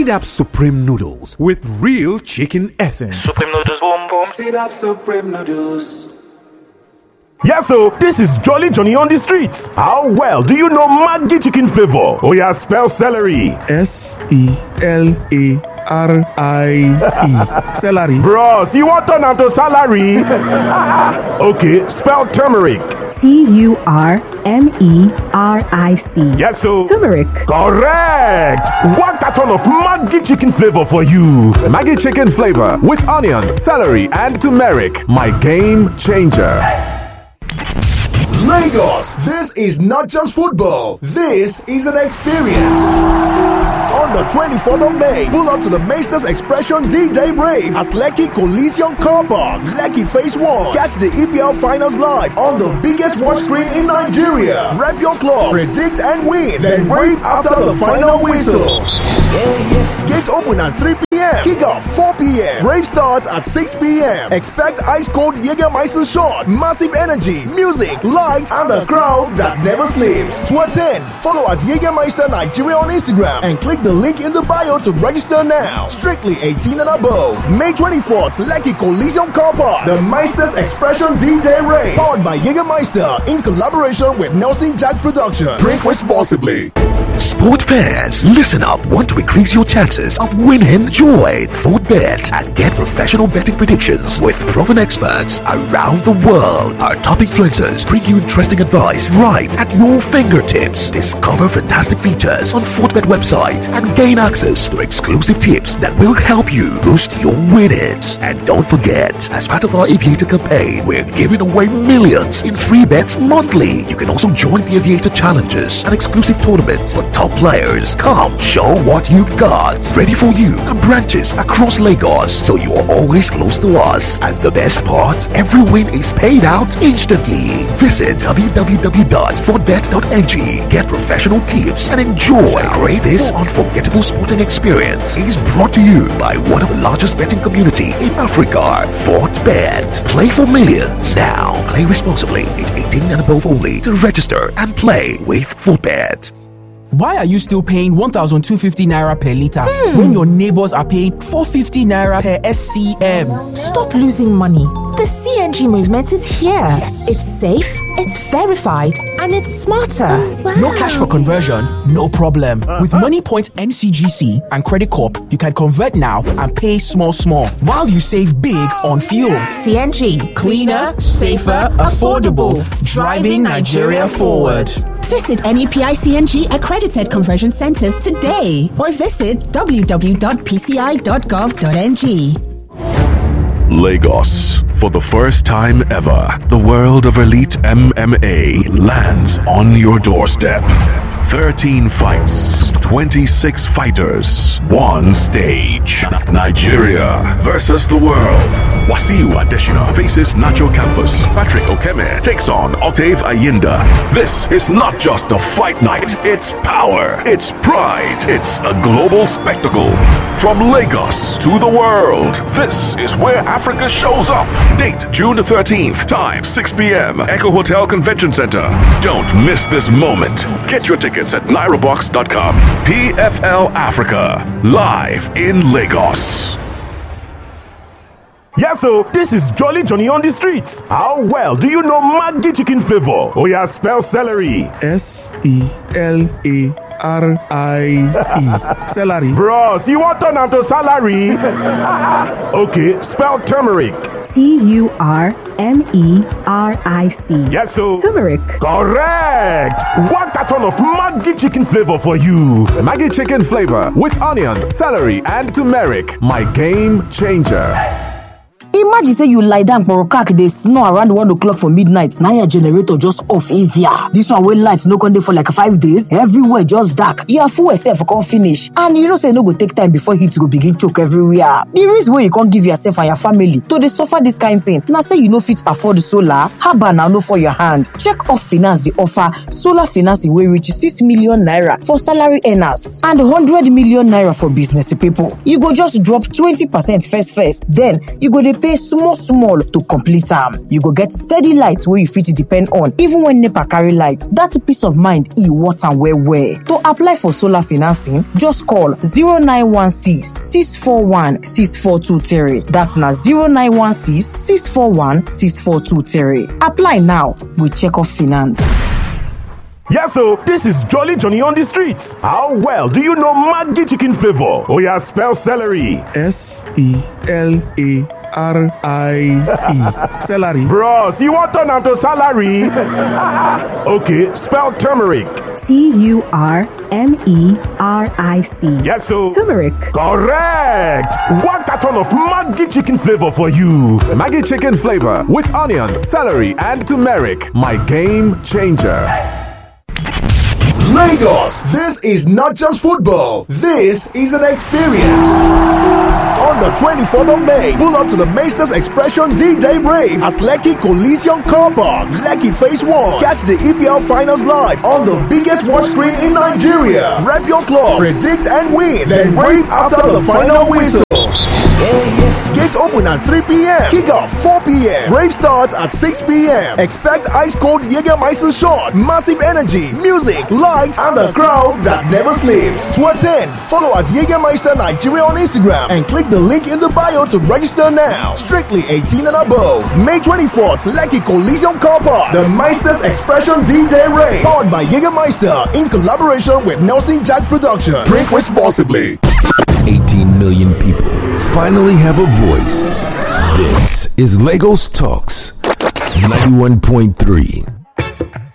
Sit Up Supreme Noodles with real chicken essence. Supreme Noodles, boom boom. Sit Up Supreme Noodles. Yeah, so this is Jolly Johnny on the streets. How well do you know Maggi chicken flavor? Oh yeah, spell celery. Celery. Celery. Bros, you want turn to salary? Okay, spell turmeric. Turmeric. Yes, so Turmeric. Correct. 1 carton of Maggi chicken flavor for you. Maggi chicken flavor with onions, celery, and turmeric. My game changer. Lagos, this is not just football. This is an experience. On the 24th of May, pull up to the Maesters Expression D-Day Rave at Lekki Coliseum Car Park, Lekki Phase 1. Catch the EPL Finals live on the biggest watch screen in Nigeria. Rep your club, predict and win, then rave after the final whistle. Gates open at 3 p.m. Kickoff 4 p.m. Rave starts at 6 p.m. Expect ice-cold Jägermeister shots, massive energy, music, lights, and a crowd that never sleeps. To attend, follow at Jägermeister Nigeria on Instagram and click the link in the bio to register now. Strictly 18 and above. May 24th, Lekki Coliseum Car Park. The Meisters Expression D-Day Rave. Powered by Jägermeister in collaboration with Nelson Jack Production. Drink responsibly. Sport fans, listen up. Want to increase your chances of winning? Join FootBet and get professional betting predictions with proven experts around the world. Our top influencers bring you interesting advice right at your fingertips. Discover fantastic features on FootBet website and gain access to exclusive tips that will help you boost your winnings. And don't forget, as part of our Aviator campaign, we're giving away millions in free bets monthly. You can also join the Aviator challenges and exclusive tournaments for top players. Come, show what you've got. Ready for you and branches across Lagos, so you are always close to us. And the best part, every win is paid out instantly. Visit www.footbet.ng, get professional tips, and enjoy this unforgettable sporting experience. Is brought to you by one of the largest betting community in Africa, FootBet. Play for millions. Now, play responsibly. It's 18 and above only. To register and play with FootBet. Why are you still paying 1,250 naira per litre when your neighbors are paying 450 naira per SCM? Stop losing money. The CNG movement is here. Yes. It's safe, it's verified, and it's smarter. Wow. No cash for conversion, no problem. With MoneyPoint NCGC and Credit Corp, you can convert now and pay small while you save big on fuel. CNG. Cleaner, safer, affordable. Driving Nigeria forward. Visit any PICNG accredited conversion centers today or visit www.pci.gov.ng. Lagos. For the first time ever, the world of elite MMA lands on your doorstep. 13 fights, 26 fighters, one stage. Nigeria versus the world. Wasiu Adesina faces Nacho Campos. Patrick Okeme takes on Octave Ayinda. This is not just a fight night. It's power. It's pride. It's a global spectacle. From Lagos to the world, this is where Africa shows up. Date June the 13th. Time 6 p.m. Echo Hotel Convention Center. Don't miss this moment. Get your tickets at NairoBox.com. PFL Africa. Live in Lagos. Yeah, so this is Jolly Johnny on the streets. How well do you know Maggi chicken flavor? Oh yeah, spell celery. Celery. Celery. Bros, you want turn to salary? Okay, spell turmeric. Turmeric. Yes, so Turmeric. Correct. 1 carton of Maggi chicken flavor for you. Maggi chicken flavor with onions, celery, and turmeric. My game changer. Imagine say you lie down for a crack, they snore around 1 o'clock for midnight. Now your generator just off Avia. This one will lights no con dey for like 5 days. Everywhere just dark. You are full yourself can't finish. And you know say no go take time before heat go begin choke everywhere. The reason why you can't give yourself and your family to they suffer this kind of thing. Now say you no fit afford solar, haba now no for your hand. Check Off Finance the offer solar financing wey reach 6 million naira for salary earners and 100 million naira for business people. You go just drop 20% first. Then you go dey pay pay small small to complete am. You go get steady light wey you fit depend on even when NEPA carry light. That peace of mind e worth am well well. To apply for solar financing, just call 0916 641 6423. That's na 0916 641 6423. Apply now with Checkup Finance. Yes, so this is Jolly Johnny on the streets. How well do you know Maggi chicken flavor? Oh yeah, spell celery. SELARIE. Celery. Bros, you want turn am to salary? Okay, spell turmeric. TURMERIC. Yes, so Turmeric. Correct. 1 carton of Maggi chicken flavor for you. Maggi chicken flavor with onions, celery, and turmeric. My game changer. Lagos, this is not just football. This is an experience. On the 24th of May, pull up to the Maesters Expression D-Day Rave at Lekki Coliseum Car Park, Lekki Phase 1. Catch the EPL Finals live on the biggest watch screen in Nigeria. Rep your club, predict and win, then rave after the final whistle. Gates open at 3 p.m. Kickoff 4 p.m. Rave starts at 6 p.m. Expect ice cold Jägermeister shots, massive energy, music, lights, and a crowd that never sleeps. To attend, follow at Jägermeister Nigeria on Instagram and click the link in the bio to register now. Strictly 18 and above. May 24th, Lekki Coliseum Car Park. The Meisters Expression D-Day Rave. Powered by Jägermeister in collaboration with Nelson Jack Production. Drink responsibly. 18 million people finally have a voice. This is Lagos Talks 91.3.